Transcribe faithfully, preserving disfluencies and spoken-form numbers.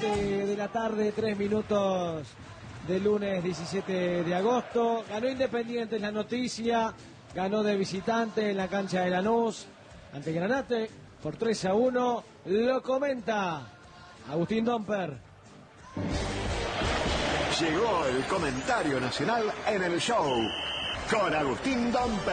siete de la tarde, tres minutos del lunes diecisiete de agosto. Ganó Independiente, es la noticia. Ganó de visitante en la cancha de Lanús ante Granate por tres a uno. Lo comenta Agustín Domper. Llegó el comentario nacional en el show con Agustín Domper.